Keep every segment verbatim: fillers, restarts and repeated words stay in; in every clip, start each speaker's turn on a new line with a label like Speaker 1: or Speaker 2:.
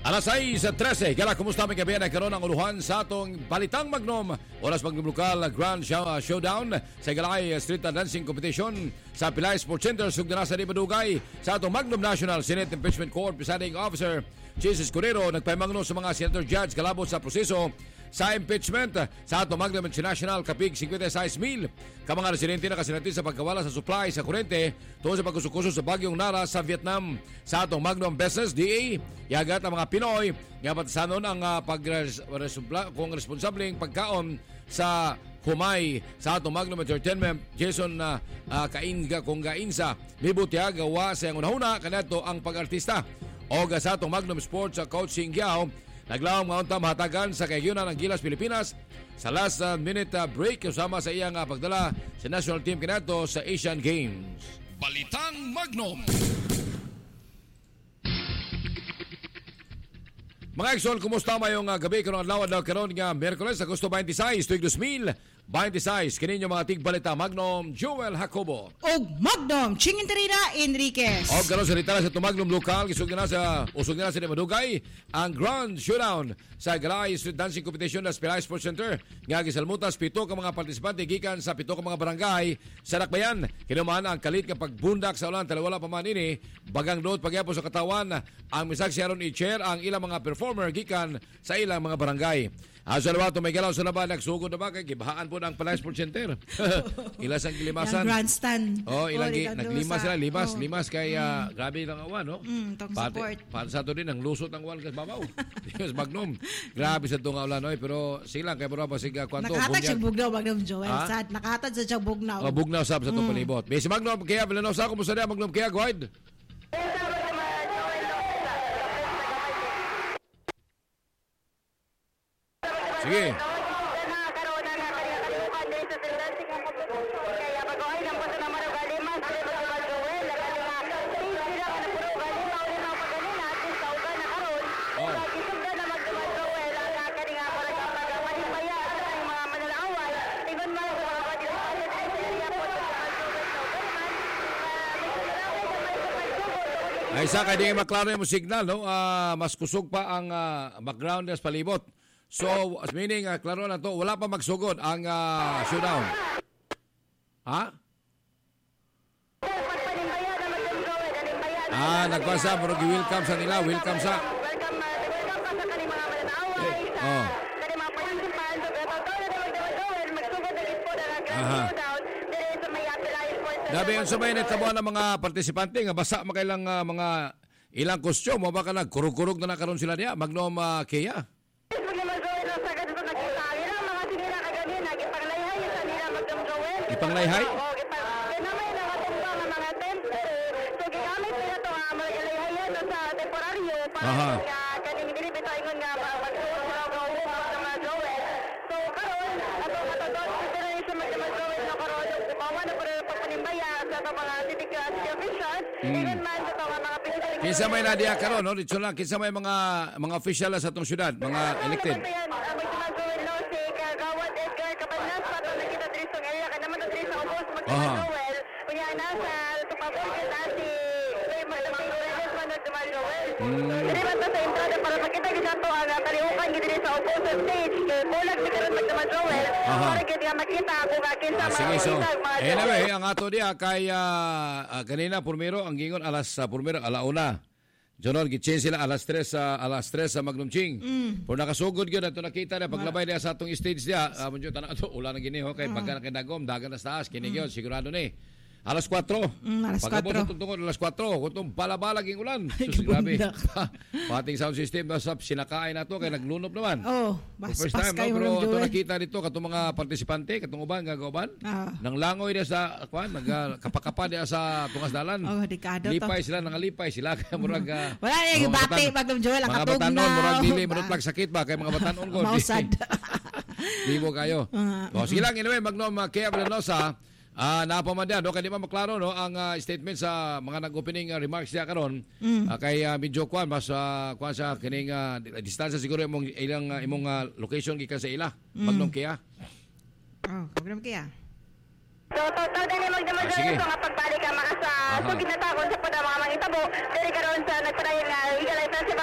Speaker 1: Alas sais at trese, kala kumusta may gabi na karon ang uluhan sa atong Balitang Magnom. Oras Magnom Lokal Grand Show, uh, Showdown sa Galay Street Dancing Competition sa Pilay Sports Center, sugdana sa Dibadugay sa atong Magnom National Senate Impeachment Court Presiding Officer Jesus Cordero nagpahimangno sa mga senator judge kalabot sa proseso sa impeachment sa atong Magnom International kapig fifty-six mil ka mga residente na kasinati sa pagkawala sa supply sa kuryente tungkol sa pagkusukuso sa bagyong Nara sa Vietnam. Sa atong Magnom Business D A yagat ang mga Pinoy nga batasanon ang uh, pag kung responsableng pagkaon sa humay sa atong Magnom Entertainment. Jason uh, uh, Kainga kung Gainsa libutya gawa sa unahuna kanato ang pag-artista o sa atong Magnom Sports uh, Coach Singyao naglawang mga unta mahatagan sa kayunan ng Gilas Pilipinas sa last uh, minute uh, break kasama sa iyang uh, pagdala sa national team kanato sa Asian Games.
Speaker 2: Balitang Magnom.
Speaker 1: Mga Exxon, kumusta mayong uh, gabi karong adlaw daw karon nga Miyerkules Agosto twenty-six, tuig two thousand twenty-six. Kininyo mga tigbalita Magnom Joel Jacobo
Speaker 3: og Magnom Chinginterina Enriquez.
Speaker 1: Og karon sa ritala sa Magnom Lokal gisug na sa usog na sa Madugay ang Grand Showdown sa Galay Street Dancing Competition sa Pilay Sports Center nga gisalmutas pito ka mga partisipante gikan sa pito ka mga barangay sa Dakbayan. Kinuman ang kalit nga pagbundak sa ulan talawala pa man ini bagang dot pagyapo sa katawan ang misag siya ron i-chair ang ilang mga performer gikan sa ilang mga barangay. Asa naman ito may galaw sa naman nagsugod na ba kay gibahaan po ng Pilay Sports Center. Ilas ang gilimasan.
Speaker 3: Yung grandstand.
Speaker 1: Oh, ilang
Speaker 3: oh,
Speaker 1: naglimas sila, limas, oh. limas kay uh, mm. grabe lang awan, no?
Speaker 3: Mm, tong support.
Speaker 1: Para sa ito din ang lusot ng wal kas babaw. Yes, Magnom. Grabe sa tunga ulan, no? Pero sige lang kay bro pa sige kwanto.
Speaker 3: Nakahatag sa bugnaw Magnom Joel. Ah? Sad nakahatag sa siyang bugnaw.
Speaker 1: Oh, bugnaw sab sa itong mm. palibot. Basi Magnom kaya Vilanosa kumusta na Magnom kaya guide? Sige. Ay sa kay di maklaro yung signal, no? Uh, mas kusog pa ang uh, background sa palibot. So, meaning, uh, klaro na to, wala pa magsugod ang uh, showdown. Ha? Ah, nagpasa, pero welcome sa nila, welcome sa. Oh. Aha. Dabi yung sabay na tabuan ng mga partisipante, nga basa makailang uh, mga ilang kostyum, o baka nagkurug-kurug na nakaroon sila niya, Magnom uh, Kea. Ipanglayhay?
Speaker 4: Oo, ginamay na katumba ng mga temper. So, gigamit nila ito nga, maglayhay yan sa temporaryo para nga kaning dinibita ingon nga magsuot sa mga mga Joel. So, karon ato matadot sa rin sa mga Joel na karon umawa na para pagpanimbaya sa mga city officials. Even man sa mga officials.
Speaker 1: Kinsa may nadia karon, no? Dito lang, kinsa may mga mga official sa atong syudad, mga elected.
Speaker 4: Aha. Joel, punya nasa tupabol kita si Magdamang Joel, Manod Dumal Joel. Jadi basta sa entrada para makita kita to ang kalihukan gid sa upo sa stage kay bulag si karon Magdamang Joel. Para gid nga makita kung akin sa mga
Speaker 1: sige, so anyway, ang ato dia kay uh, uh, kanina primero ang gingon alas uh, primero alauna. Jonon gitchen sila alas tres sa uh, alas tres sa Magnom Ching. Mm. Pero nakasugod gyud ato nakita na paglabay niya sa atong stage dia, uh, medyo tanan ato ulan na gini ho kay pagka kay dagom dagan na sa taas kini gyud sigurado ni. Alas kwatro.
Speaker 3: Mm, alas kwatro.
Speaker 1: Pagkabot sa tungtungod alas kwatro, kutong bala-bala ging ulan. Sus grabe. Pating sound system na sap sinakaay nato kay naglunop naman.
Speaker 3: Oh, bas,
Speaker 1: first time no, pero ito nakita dito katong mga partisipante, katong uban nga kauban. Ah. Nang langoy dia sa kwan, nagkapakapa dia sa tungas dalan.
Speaker 3: Oh, dekado to.
Speaker 1: Lipay sila nangalipay sila kay murag uh,
Speaker 3: wala yung bati Magnom Joel ang katugnaw. Mga
Speaker 1: batanon murag dili manutlag sakit ba kay mga batanon ko.
Speaker 3: Mausad.
Speaker 1: Libo kayo. Uh, oh, sige lang anyway Magnom uh, Kea Vilanosa. Ah, uh, napamadya no kay di man maklaro no ang uh, statement sa mga nag-opening uh, remarks niya karon mm. uh, kay uh, medyo kwan mas uh, kwan sa kining uh, distansya siguro imong ilang uh, imong uh, location gikan sa ila mm. Magnom Kea.
Speaker 3: Oh, Magnom Kea.
Speaker 4: So, total din yung magdamagdala ito nga pagbalik ka makasa. So, ginatakon sa po na mga mangitabo. Dari karoon sa nagpadayon nga, igalay na si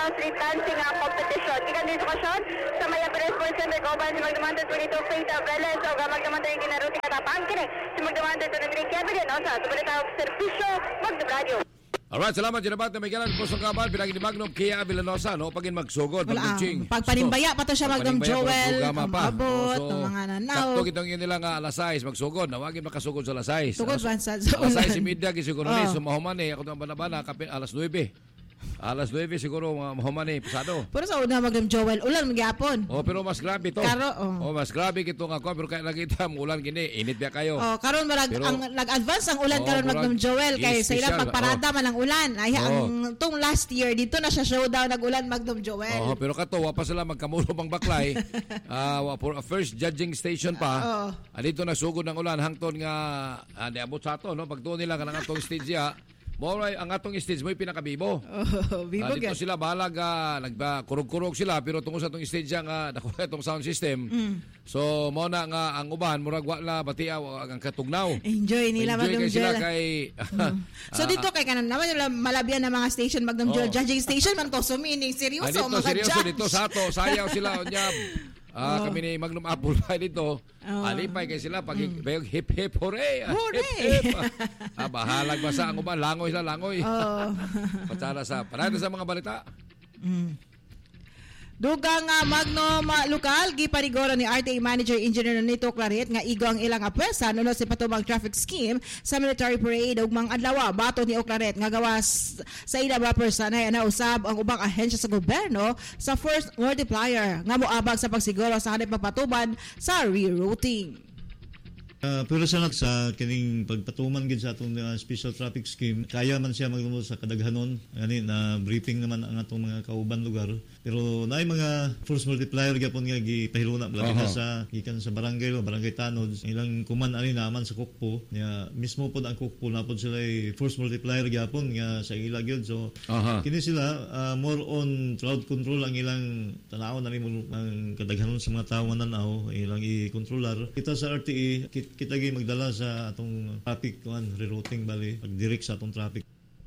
Speaker 4: sa street dancing uh, competition. Ikan din edukasyon sa Maya Perez Sports Center kauban si Magdamante twenty-two Faith Veles o Magdamante yung kinaruti katapang kini si Magdamante twenty-three Kevin o sa tubalita og serbisyo Magdabradio.
Speaker 1: Alright, salamat. Jinabat na may galang pusong kabal. Pinagin ni Magnum Kia Villanosa, no? Pagin magsugod,
Speaker 3: Wala,
Speaker 1: pagkuching.
Speaker 3: pagpanimbaya pa to siya Magdam Joel, ang abot,
Speaker 1: so,
Speaker 3: ang mga nanaw.
Speaker 1: Sakto kitang yun nila nga alas sais, magsugod. Nawagin makasugod sa alas sais.
Speaker 3: Tugod ba sa ulan?
Speaker 1: Alas sais, imidya, siguro
Speaker 3: Oh.
Speaker 1: ni, sumahuman eh. Ako itong banabana, alas nuwebe. Alas nuwebe siguro, mahuman eh, pasado.
Speaker 3: Pero sa una Magdam Joel, ulan magyapon.
Speaker 1: Oh, pero mas grabe to.
Speaker 3: Karo,
Speaker 1: Oh,
Speaker 3: oh.
Speaker 1: mas grabe kito nga ko, pero kaya nakita mo ulan gini, init biya kayo.
Speaker 3: Oh, karon marag
Speaker 1: Pero-
Speaker 3: ang nag-advance ang ulan
Speaker 1: Oh,
Speaker 3: karon
Speaker 1: murag
Speaker 3: Magdam Joel kay sa ilang
Speaker 1: special,
Speaker 3: pagparada man ang ulan. Ay
Speaker 1: Oh.
Speaker 3: ang tong last year dito na siya showdown nag-ulan Magdam Joel.
Speaker 1: Oh, pero kato, wa pa sila magkamulo pang baklay. Ah, wa for a first judging station pa.
Speaker 3: Oo.
Speaker 1: Ah, dito nagsugod ng ulan hangtod nga ah, niabot sa ato, no? Pagtuon nila kanang atong stage ya. Mo ang atong stage mo pinakabibo.
Speaker 3: Oh,
Speaker 1: Ah,
Speaker 3: bibo
Speaker 1: dito
Speaker 3: gyud.
Speaker 1: sila balag uh, nagba kurog-kurog sila pero tungod sa atong stage nga nakuha itong sound system.
Speaker 3: Mm.
Speaker 1: So mo na nga ang uban murag wa na batiaw ang katugnaw.
Speaker 3: Enjoy nila
Speaker 1: Enjoy
Speaker 3: Magdam
Speaker 1: kay sila
Speaker 3: Joel.
Speaker 1: kay
Speaker 3: So dito kay kanan naman yung malabyan na mga station Magdam Joel
Speaker 1: Oh.
Speaker 3: judging station man to so meaning
Speaker 1: Ah,
Speaker 3: seryoso
Speaker 1: dito,
Speaker 3: mga
Speaker 1: seryoso
Speaker 3: judge.
Speaker 1: dito sa ato. Sayaw sila. Onya, ah,
Speaker 3: Oh.
Speaker 1: kami ni Magnum Apple Pie dito.
Speaker 3: Oh.
Speaker 1: Alipay kay sila. Pag mm. hip hip hooray. ah,
Speaker 3: Hooray!
Speaker 1: Hip hip. Ah, bahalag basa ang uban. Langoy sila, langoy.
Speaker 3: Oh.
Speaker 1: Patsara sa, parada sa mga balita.
Speaker 3: Dugang uh, Magnum uh, lokal gipaniguro ni R T A Manager Engineer Nito Claret nga igo ang ilang apwesa nuno si patubang traffic scheme sa military parade ug mga adlaw bato ni Oclaret nga gawas sa ila ba personay na usab ang ubang ahensya sa gobyerno sa first multiplier nga moabag sa pagsiguro sa hanay pagpatuban sa rerouting.
Speaker 5: Uh, pero sa sa kining pagpatuman gid sa atong uh, special traffic scheme, kaya man siya maglumo sa kadaghanon ani na briefing naman ang atong mga kauban lugar. Pero naay mga force multiplier gyapon nga gipahiluna labi na
Speaker 1: Aha.
Speaker 5: sa gikan sa barangay o barangay tanod ilang kuman ani naman sa Kukpo nya mismo pod ang Kukpo napod sila ay force multiplier gyapon nga sa ila gyud. So
Speaker 1: Aha.
Speaker 5: kini sila uh, more on crowd control ang ilang tanawon ani mo ang kadaghanon sa mga tawo nga nanaw ilang i-controller. Kita sa R T A kit, kita gi magdala sa atong traffic kuan rerouting bali pag-direct sa atong traffic.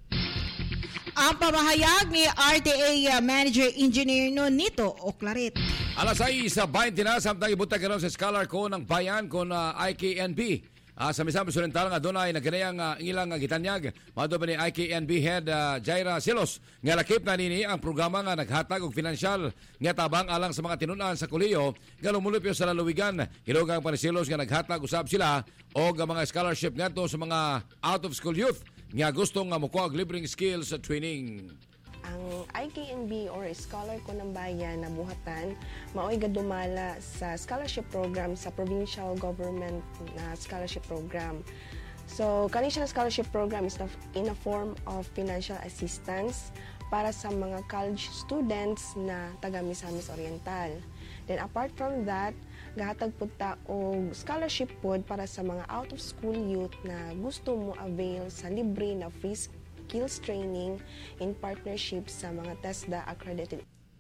Speaker 3: Ang pamahayag ni R T A Manager Engineer no Nito Oclaret.
Speaker 1: Alas sais sa twenty na samtang ibutang karon sa scholar ko ng bayan kon uh, I K N B. Uh, sa Misamis Oriental nga dunay naganayang uh, ilang uh, gitanyag mado ba ni I K N B head uh, Jaira Silos nga lakip na nini ang programa nga naghatag og financial nga tabang alang sa mga tinunan sa kolehiyo nga lumulupyo sa lalawigan. Hinugang pa ni Silos nga naghatag usab sila og uh, mga scholarship ngadto sa mga out of school youth nga gustong nga mokuha og libreng skills sa training.
Speaker 6: Ang I K N B or Scholar ko ng Bayan na buhatan, mao'y gadumala sa scholarship program sa provincial government na scholarship program. So, kani siya scholarship program is in a form of financial assistance para sa mga college students na taga Misamis Oriental. Then apart from that, gahatag pud ta og scholarship pod para sa mga out of school youth na gusto mo avail sa libre na free skills training in partnership sa mga TESDA accredited.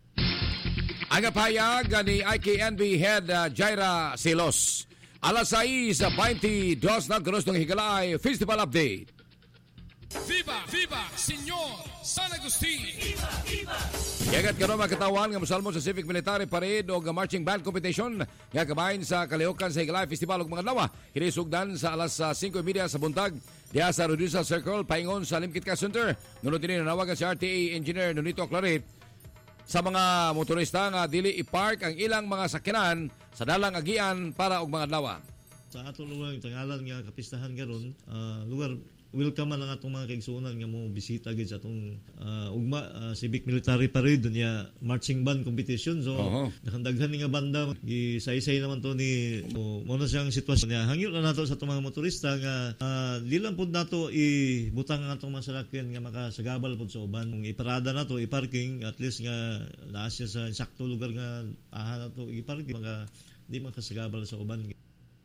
Speaker 1: Ang pahayag ni I K N B head uh, Jaira Silos. Alas sais sa twenty-two na gross ng Higalay Festival Update.
Speaker 2: Viva, viva, Señor San Agustin! Viva, viva!
Speaker 1: Yagat karon makatawan nga mosalmo sa Civic Military Parade o marching band competition nga kabahin sa Kalihukan sa Higalay Festival ug mga lawa. Kini sugdan sa alas five thirty sa buntag diha sa Rodriguez Circle paingon sa Limkit Center. Ngunod din nanawagan si R T A Engineer Nonito Claret sa mga motorista nga dili i-park ang ilang mga sakyanan sa dalang agian para og mga lawa.
Speaker 5: Sa atong lugar tangalan nga kapistahan karon, uh, lugar welcome man ang atong mga kaigsuonan nga mo bisita gid sa atong uh, ugma uh, Civic Military Parade niya marching band competition. So
Speaker 1: Uh-huh.
Speaker 5: nakandaghan ni nga banda gisaysay naman to ni mo so, na siyang sitwasyon niya. Hangyo na nato sa atong mga motorista nga uh, di lang pud nato ibutang ang atong mga salakyan nga makasagabal pud sa uban. Kung iparada nato i-parking at least nga naa siya sa sakto lugar nga aha nato i-parking maka di makasagabal sa uban.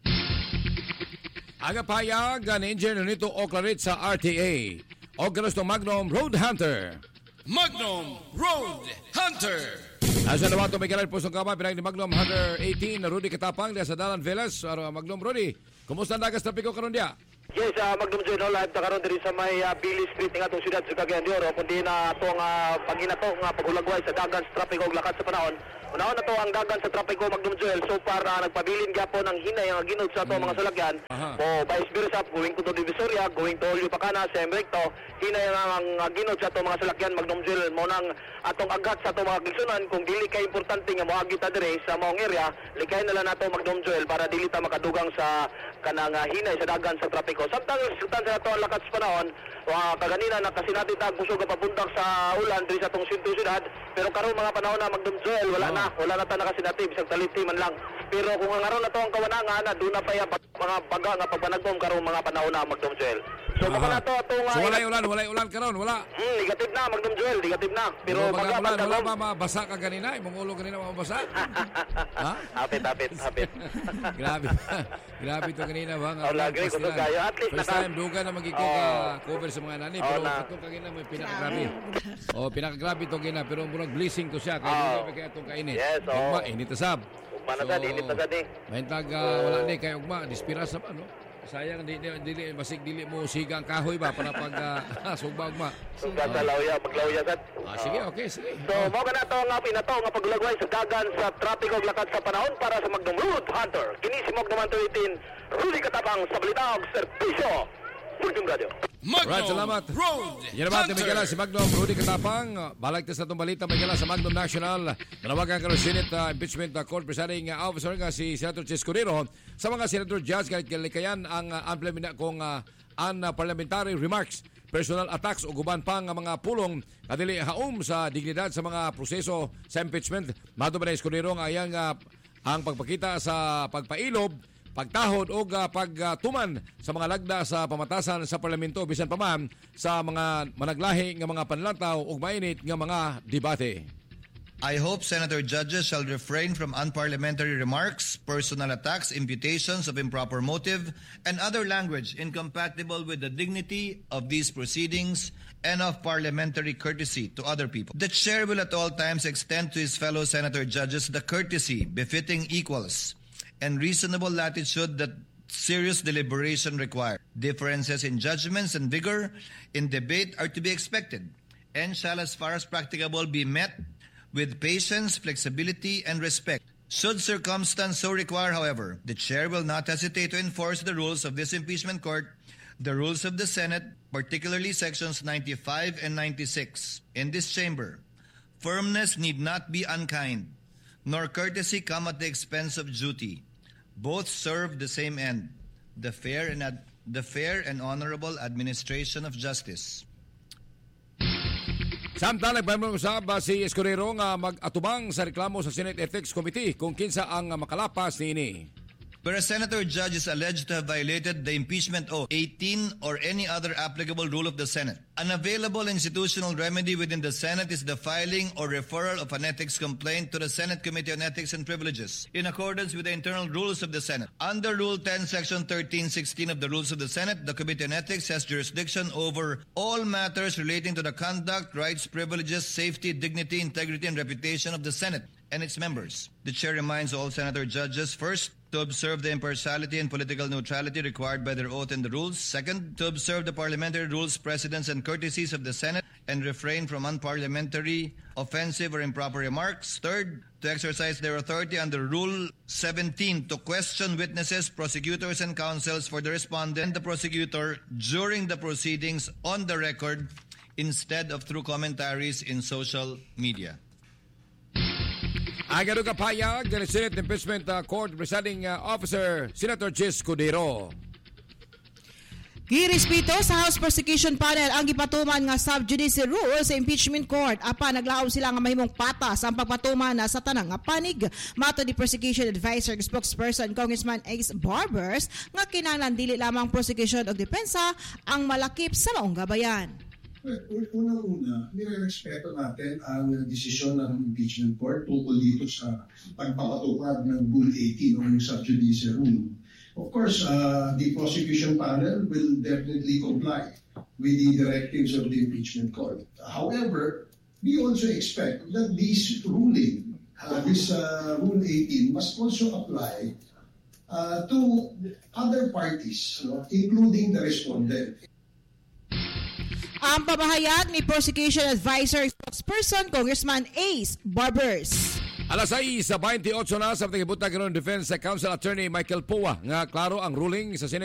Speaker 1: Ang pahayag ni Engineer Nonito Oclaret sa R T A o ganos ng Magnum Road Hunter.
Speaker 2: Magnum Road Hunter!
Speaker 1: Asa naman ito may galang pusong kama pinag ni Magnum Hunter eighteen na Rudy Katapang diya sa Dalan Velas. Aro Magnum Rudy, kumusta ang dagas trapiko karon diya?
Speaker 7: Yes, uh, Magnum Joy, no, live ta karon diri sa may uh, Billy Street ng atong siyudad sa Cagayan de Oro, kundi na atong uh, panginato nga pagulagway sa dagan sa trapiko ug lakat sa panahon. Unahon na to ang dagan sa trapiko, Magnum Joel, so para nagpabilin gyapon ang hinay ang ginod sa ato mga salagyan. O vice versa, going to Divisoria, going to Olio Pacana, same recto, hinay ang, ang ginod sa ato mga salagyan, Magnum Joel, mo nang atong agat sa ato mga gigsunan kung dili kay importante nga moagi ta dire sa maong area, likay na lang nato Magnum Joel para dili ta makadugang sa kanang uh, hinay sa dagan sa trapiko. Samtang resultan sa ato ang lakat sa panahon, uh, kaganina nakasinati ta kusog papuntak sa ulan diri sa atong siyudad, pero karon mga panahon na Magnum Joel, wala na wala na ta nakasinati bisag taliti man lang. Pero kung ang aron na to ang kawanangan na doon na pa yung mga baga nga pagpanagpom karong mga panahon na Magnum Joel. So baka na to atong
Speaker 1: So walay ulan, walay ulan karon, wala.
Speaker 7: Hmm, negative na Magnum Joel, negative na. Pero
Speaker 1: Pero baga ulan, wala
Speaker 7: pagka
Speaker 1: ba mabasa ka ganina? Imong ulo ganina mabasa? Ha?
Speaker 7: Hapit, hapit, hapit.
Speaker 1: Grabe. Grabe to ganina ba nga.
Speaker 7: Oh, lagay ko to kayo. At least
Speaker 1: First
Speaker 7: naka-
Speaker 1: time duga na magiging
Speaker 7: Oh.
Speaker 1: cover sa mga nani,
Speaker 7: Oh,
Speaker 1: pero
Speaker 7: na.
Speaker 1: ito kagina may pinakagrabe. Oh, pinakagrabe to gina, pero murag blessing to siya kay
Speaker 7: Oh.
Speaker 1: duga kay atong kainit.
Speaker 7: Yes, oh.
Speaker 1: Ugma, init sab.
Speaker 7: Ugma na sad, init na sad eh.
Speaker 1: Mahintag uh, wala ni kay ugma, dispira sa ano. Sayang dili dili masig dili mo sigang kahoy ba para pag uh, sugba ugma.
Speaker 7: Sugat sa lauya, maglauya sad.
Speaker 1: Ah, sige, okay, sige.
Speaker 7: So, mo ka na to nga pinato nga paglagway sa dagan sa trapiko ug lakad sa panahon para sa Magnum Road Hunter. Kini si Magnum Hunter eighteen, Rudy Katapang sa balita ug serbisyo. Fulging Radio.
Speaker 2: Magnum
Speaker 1: Right, salamat.
Speaker 2: Road
Speaker 1: Yan naman,
Speaker 2: Hunter.
Speaker 1: Miguel, si Magnum Rudy Katapang. Balag sa itong balita, Miguel, sa Magnum National. Nanawagan ka ng Senate uh, Impeachment uh, Court Presiding uh, Officer nga si Senator Chis Cordero sa mga Senator Judge kahit kalikayan ang uh, implement kong uh, unparliamentary remarks, personal attacks o guban pang uh, mga pulong kadili haom sa dignidad sa mga proseso sa impeachment. Mato ba na Cordero nga ayang uh, ang pagpakita sa pagpailob, pagtahod o uh, pagtuman sa mga lagda sa pamatasan sa parlamento bisan pa man sa mga managlahi nga mga panlantaw ug mainit nga mga debate.
Speaker 8: I hope Senator judges shall refrain from unparliamentary remarks, personal attacks, imputations of improper motive, and other language incompatible with the dignity of these proceedings and of parliamentary courtesy to other people. The chair will at all times extend to his fellow senator judges the courtesy befitting equals and reasonable latitude that serious deliberation require. Differences in judgments and vigor in debate are to be expected and shall as far as practicable be met with patience, flexibility, and respect. Should circumstance so require, however, the chair will not hesitate to enforce the rules of this impeachment court, the rules of the Senate, particularly sections ninety-five and ninety-six. In this chamber, firmness need not be unkind, nor courtesy come at the expense of duty. Both serve the same end, the fair and ad- the fair and honorable administration of justice.
Speaker 1: Samtang nagpamilong usab si Escudero nga mag-atubang sa reklamo sa Senate Ethics Committee kung kinsa ang makalapas niini.
Speaker 8: Where a senator judge is alleged to have violated the impeachment oath, eighteen, or any other applicable rule of the Senate, an available institutional remedy within the Senate is the filing or referral of an ethics complaint to the Senate Committee on Ethics and Privileges in accordance with the internal rules of the Senate. Under Rule ten, Section thirteen sixteen of the Rules of the Senate, the Committee on Ethics has jurisdiction over all matters relating to the conduct, rights, privileges, safety, dignity, integrity, and reputation of the Senate and its members. The chair reminds all senator judges, first, to observe the impartiality and political neutrality required by their oath and the rules. Second, to observe the parliamentary rules, precedents, and courtesies of the Senate and refrain from unparliamentary, offensive, or improper remarks. Third, to exercise their authority under Rule seventeen to question witnesses, prosecutors, and counsels for the respondent and the prosecutor during the proceedings on the record instead of through commentaries in social media.
Speaker 1: Agad kapayag ng Senate Impeachment uh, Court Presiding uh, Officer Senator Chis Cordero.
Speaker 3: Girespeto sa House Prosecution Panel ang gipatuman nga sub-judice rule sa impeachment court. Apa naglaom sila nga mahimong patas ang pagpatuman na sa tanang nga panig. Mato di Prosecution Advisor spokesperson Congressman Ace Barbers nga kinahanglan dili lamang prosecution o depensa ang malakip sa maong gabayan.
Speaker 9: Unang-una, nire-respeto natin ang desisyon ng impeachment court tungkol dito sa pagpapatupad ng Rule eighteen o yung sub-judice rule. Of course, uh, the prosecution panel will definitely comply with the directives of the impeachment court. However, we also expect that this ruling, uh, this uh, Rule eighteen must also apply uh, to other parties, no, including the respondent.
Speaker 3: Ang pamahayag ni Prosecution Advisor spokesperson Congressman Ace Barbers.
Speaker 1: Alas sais sa twenty-eight na sa pagkibutang karon Defense Counsel Attorney Michael Poa nga klaro ang ruling sa Senate